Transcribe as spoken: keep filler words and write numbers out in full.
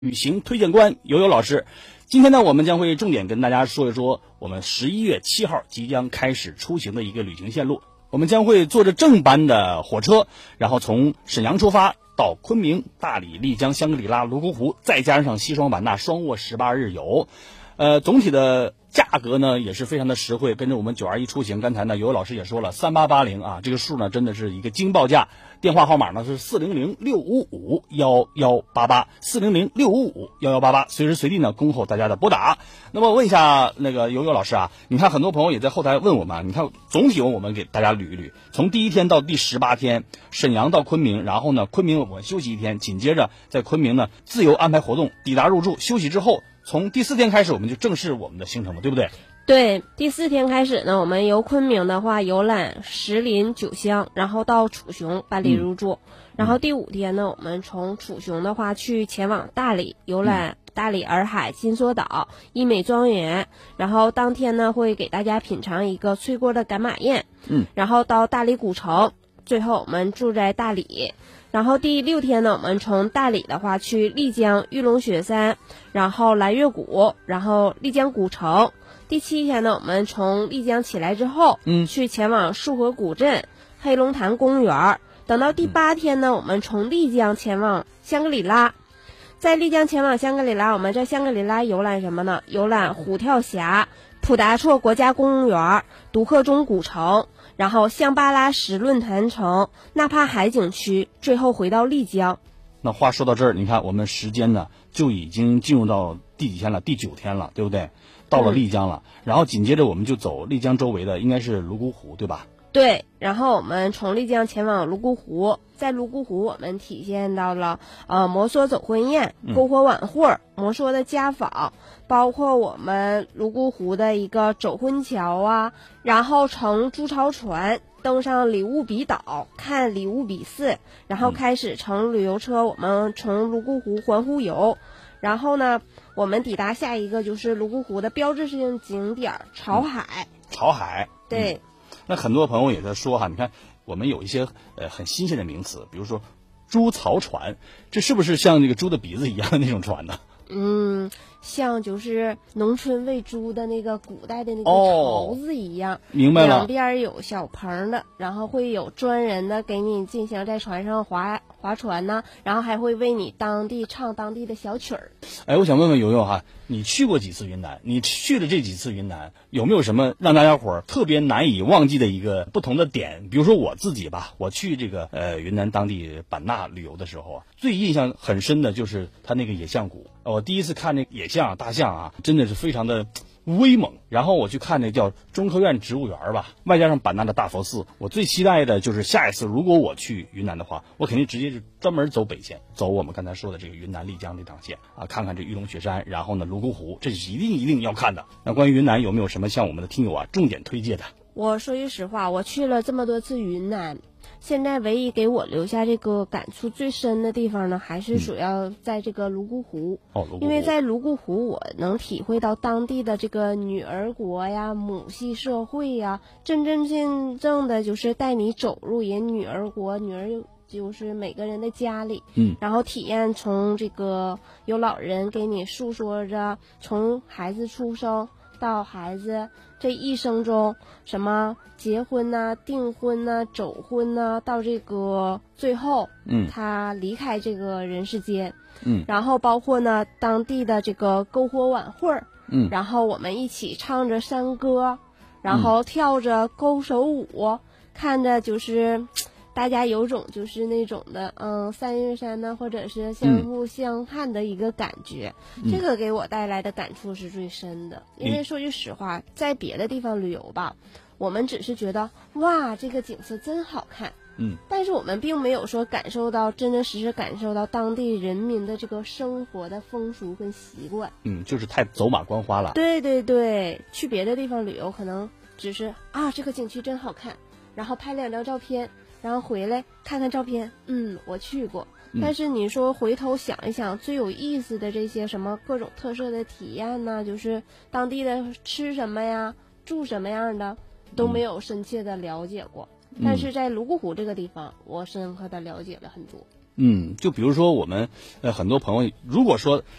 旅行推荐官游游老师，今天呢，我们将会重点跟大家说一说我们十一月七号即将开始出行的一个旅行线路。我们将会坐着正班的火车，然后从沈阳出发到昆明、大理、丽江、香格里拉、泸沽湖，再加上西双版纳，双卧十八日游。呃，总体的价格呢也是非常的实惠，跟着我们九二一出行，刚才呢游游老师也说了三八八零啊，这个数呢真的是一个惊报价。电话号码呢是四零零六五五幺幺八八，四零零六五五幺幺八八，随时随地呢恭候大家的拨打。那么问一下那个游游老师啊，你看很多朋友也在后台问我们，你看总体我们给大家捋一捋，从第一天到第十八天，沈阳到昆明，然后呢昆明我们休息一天，紧接着在昆明呢自由安排活动，抵达入住休息之后，从第四天开始我们就正式我们的行程了，对不对？ 对，第四天开始呢，我们由昆明的话游览石林、九乡，然后到楚雄办理入住。嗯、然后第五天呢，我们从楚雄的话去前往大理游览大理洱海、金梭岛、一美庄园。然后当天呢，会给大家品尝一个脆锅的赶马宴。 嗯， 然后到大理古城，最后我们住在大理。然后第六天呢，我们从大理的话去丽江玉龙雪山，然后蓝月谷，然后丽江古城。第七天呢，我们从丽江起来之后， 嗯， 去前往束河古镇、黑龙潭公园。等到第八天呢，嗯、我们从丽江前往香格里拉。在丽江前往香格里拉，我们在香格里拉游览什么呢？游览虎跳峡、普达措国家公园、独克中古城，然后香巴拉什论坛城、纳帕海景区，最后回到丽江。 那话说到这儿，你看我们时间呢就已经进入到第几天了？第九天了，对不对？到了丽江了，嗯、然后紧接着我们就走丽江周围的，应该是泸沽湖，对吧？ 对，然后我们从丽江前往泸沽湖，在泸沽湖我们体现到了呃摩梭走婚宴、篝火晚会、摩梭的家访，包括我们泸沽湖的一个走婚桥啊，然后乘朱潮船登上里乌比岛看里乌比寺，然后开始乘旅游车，我们从泸沽湖环湖游。然后呢，我们抵达下一个就是泸沽湖的标志性景点潮海。 嗯、潮海， 对、 嗯。那很多朋友也在说哈，你看我们有一些呃很新鲜的名词，比如说猪槽船，这是不是像那个猪的鼻子一样的那种船呢？ 嗯，像就是农村喂猪的那个古代的那个槽子一样，哦、 明白了。 两边有小棚的，然后会有专人的给你进行在船上划划船呢，然后还会为你当地唱当地的小曲儿。 哎，我想问问游游哈，你去过几次云南？你去了这几次云南，有没有什么让大家伙儿特别难以忘记的一个不同的点？比如说我自己吧，我去这个呃云南当地版纳旅游的时候啊，最印象很深的就是它那个野象谷。我第一次看那野象大象啊，真的是非常的威猛。然后我去看那叫中科院植物园吧，外加上版纳的大佛寺。我最期待的就是下一次如果我去云南的话，我肯定直接是专门走北线，走我们刚才说的这个云南丽江这趟线啊，看看这玉龙雪山，然后呢泸沽湖，这是一定一定要看的。那关于云南有没有什么向我们的听友啊重点推荐的？ 我说句实话，我去了这么多次云南，现在唯一给我留下这个感触最深的地方呢，还是主要在这个泸沽湖。 哦，泸沽湖。 因为在泸沽湖，我能体会到当地的这个女儿国呀、母系社会呀，真真正正的就是带你走入人女儿国，女儿就是每个人的家里， 嗯， 然后体验从这个有老人给你诉说着从孩子出生到孩子这一生中什么结婚呐、啊、订婚呐、啊、走婚呐、啊，到这个最后， 嗯， 他离开这个人世间， 嗯， 然后包括呢当地的这个篝火晚会， 嗯， 然后我们一起唱着山歌，然后跳着勾手舞，嗯、看着就是大家有种就是那种的嗯三月山呢，或者是相互相看的一个感觉，嗯、这个给我带来的感触是最深的。嗯、因为说句实话，在别的地方旅游吧，我们只是觉得哇这个景色真好看， 嗯， 但是我们并没有说感受到真真实实感受到当地人民的这个生活的风俗跟习惯。 嗯，就是太走马观花了。 对对对，去别的地方旅游可能只是啊这个景区真好看，然后拍两张照片，然后回来看看照片，嗯，我去过。但是你说回头想一想，最有意思的这些什么各种特色的体验呢，就是当地的吃什么呀、住什么样的，都没有深切的了解过。嗯、但是在泸沽湖这个地方，我深刻的了解了很多。 嗯，就比如说我们呃很多朋友，如果说